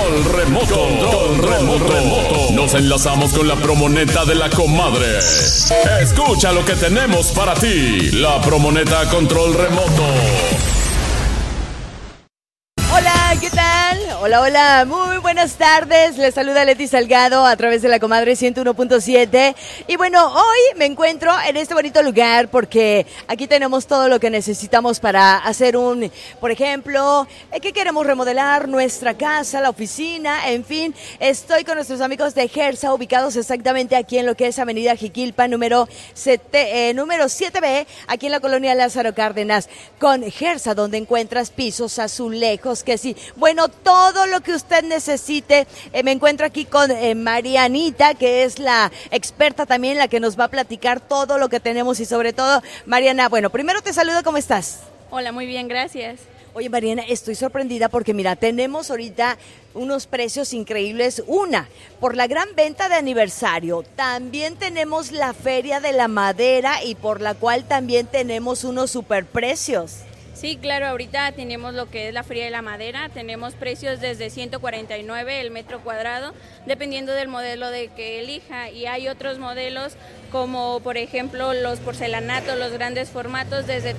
Control remoto. Nos enlazamos con la promoneta de la comadre. Escucha lo que tenemos para ti. La promoneta Control Remoto. Hola, ¿qué tal? Hola, muy buenas tardes. Les saluda Leti Salgado a través de la comadre 101.7. Y bueno, hoy me encuentro en este bonito lugar porque aquí tenemos todo lo que necesitamos para hacer por ejemplo, que queremos remodelar nuestra casa, la oficina, en fin. Estoy con nuestros amigos de Gersa, ubicados exactamente aquí en lo que es Avenida Jiquilpan, número 7B, aquí en la colonia Lázaro Cárdenas, con Gersa, donde encuentras pisos, azulejos, que sí, bueno, todo lo que usted necesite. Me encuentro aquí con Marianita, que es la experta también, la que nos va a platicar todo lo que tenemos y sobre todo, Mariana, bueno, primero te saludo, ¿cómo estás? Hola, muy bien, gracias. Oye, Mariana, estoy sorprendida porque mira, tenemos ahorita unos precios increíbles. Una, por la gran venta de aniversario. También tenemos la Feria de la Madera y por la cual también tenemos unos superprecios. Sí, claro, ahorita tenemos lo que es la Feria de la Madera, tenemos precios desde 149 el metro cuadrado, dependiendo del modelo de que elija, y hay otros modelos como por ejemplo los porcelanatos, los grandes formatos desde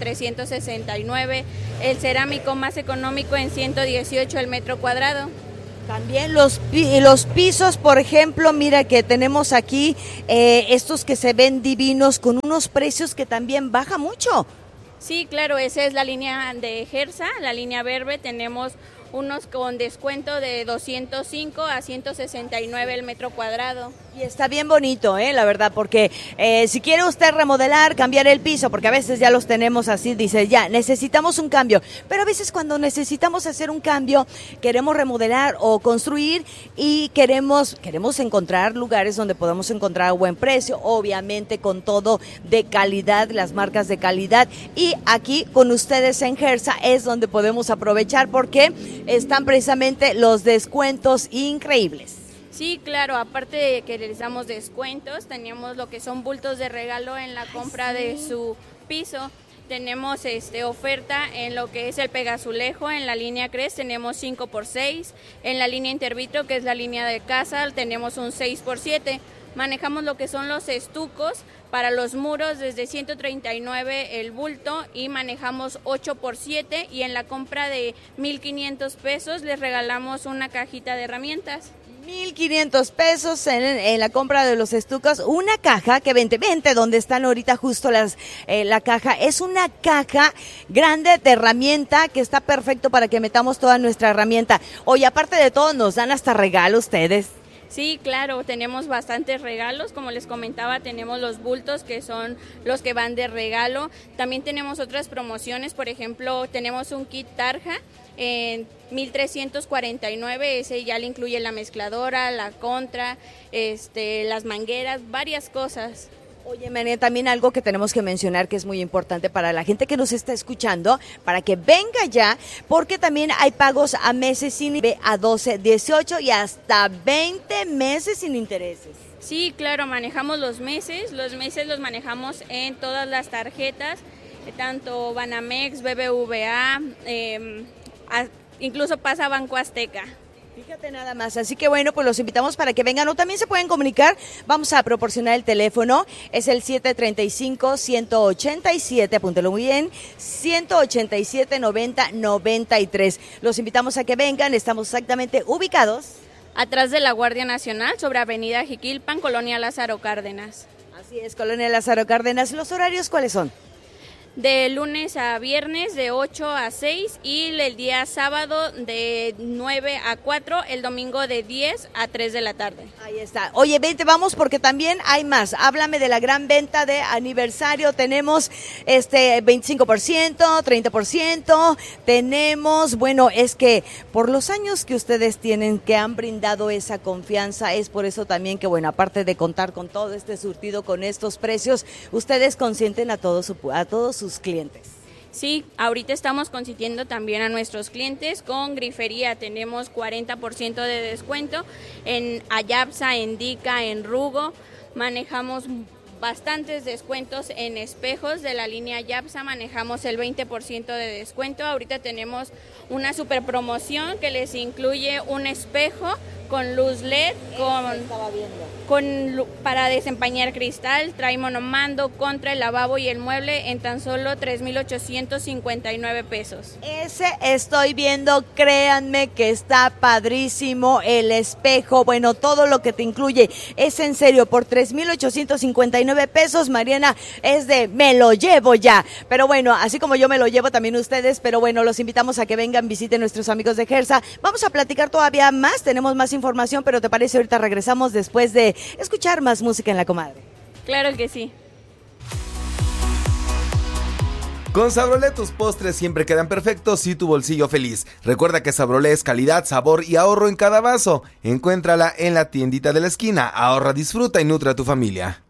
369, el cerámico más económico en 118 el metro cuadrado. También los pisos, por ejemplo, mira que tenemos aquí estos que se ven divinos con unos precios que también baja mucho. Sí, claro, esa es la línea de Gersa, la línea verde, tenemos unos con descuento de 205 a 169 el metro cuadrado. Y está bien bonito, la verdad, porque si quiere usted remodelar, cambiar el piso, porque a veces ya los tenemos así, dice, ya, necesitamos un cambio. Pero a veces cuando necesitamos hacer un cambio, queremos remodelar o construir y queremos encontrar lugares donde podamos encontrar a buen precio, obviamente con todo de calidad, las marcas de calidad. Y aquí con ustedes en Gersa es donde podemos aprovechar porque están precisamente los descuentos increíbles. Sí, claro, aparte de que les damos descuentos, teníamos lo que son bultos de regalo en la compra de su piso. Tenemos oferta en lo que es el pegazulejo, en la línea Cres tenemos 5x6, en la línea Intervitro, que es la línea de casa, tenemos un 6x7. Manejamos lo que son los estucos para los muros desde 139 el bulto y manejamos 8x7 y en la compra de 1,500 pesos les regalamos una cajita de herramientas. 1,500 pesos en la compra de los estucos, una caja que vente donde están ahorita justo la caja, es una caja grande de herramienta que está perfecto para que metamos toda nuestra herramienta. Oye, aparte de todo, nos dan hasta regalo ustedes. Sí, claro, tenemos bastantes regalos, como les comentaba, tenemos los bultos que son los que van de regalo, también tenemos otras promociones, por ejemplo, tenemos un kit tarja en 1,349, ese ya le incluye la mezcladora, la contra, las mangueras, varias cosas. Oye, María, también algo que tenemos que mencionar que es muy importante para la gente que nos está escuchando, para que venga ya, porque también hay pagos a meses sin a 12, 18 y hasta 20 meses sin intereses. Sí, claro, manejamos los meses los manejamos en todas las tarjetas, tanto Banamex, BBVA, incluso pasa Banco Azteca. Fíjate nada más, así que bueno, pues los invitamos para que vengan o también se pueden comunicar, vamos a proporcionar el teléfono, es el 735-187, apúntelo muy bien, 187-90-93. Los invitamos a que vengan, estamos exactamente ubicados atrás de la Guardia Nacional, sobre Avenida Jiquilpan, Colonia Lázaro Cárdenas. Así es, Colonia Lázaro Cárdenas. ¿Los horarios cuáles son? De lunes a viernes de 8 a 6 y el día sábado de 9 a 4, el domingo de 10 a 3 de la tarde. Ahí está. Oye, vente, vamos porque también hay más. Háblame de la gran venta de aniversario. Tenemos 25%, 30%. Tenemos, bueno, es que por los años que ustedes tienen, que han brindado esa confianza, es por eso también que, bueno, aparte de contar con todo este surtido, con estos precios, ustedes consienten a todos sus clientes. Sí, ahorita estamos consintiendo también a nuestros clientes con grifería. Tenemos 40% de descuento en Ayapsa, en Dica, en Rugo. Manejamos bastantes descuentos en espejos de la línea Yapsa, manejamos el 20% de descuento. Ahorita tenemos una super promoción que les incluye un espejo con luz LED, para desempañar cristal, trae monomando contra el lavabo y el mueble en tan solo 3,859 pesos. Ese estoy viendo, créanme que está padrísimo el espejo, bueno, todo lo que te incluye es en serio, por 3,859 pesos, Mariana, es de me lo llevo ya, pero bueno, así como yo me lo llevo también ustedes, pero bueno, los invitamos a que vengan, visiten nuestros amigos de Gersa, vamos a platicar todavía más, tenemos más información, pero ¿te parece? Ahorita regresamos después de escuchar más música en La Comadre. Claro que sí. Con Sabrolé tus postres siempre quedan perfectos y tu bolsillo feliz. Recuerda que Sabrolé es calidad, sabor y ahorro en cada vaso. Encuéntrala en la tiendita de la esquina. Ahorra, disfruta y nutre a tu familia.